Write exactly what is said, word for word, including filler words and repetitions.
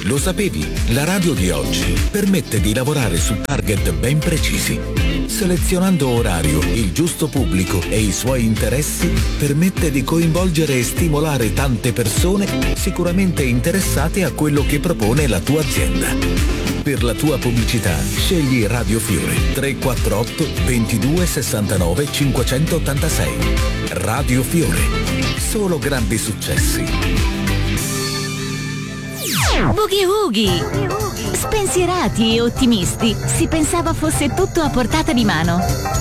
Lo sapevi? La radio di oggi permette di lavorare su target ben precisi. Selezionando orario, il giusto pubblico e i suoi interessi, permette di coinvolgere e stimolare tante persone sicuramente interessate a quello che propone la tua azienda. Per la tua pubblicità, scegli Radio Fiore tre quattro otto ventidue sessantanove cinquecentottantasei. Radio Fiore. Solo grandi successi. Boogie Woogie! Spensierati e ottimisti, si pensava fosse tutto a portata di mano.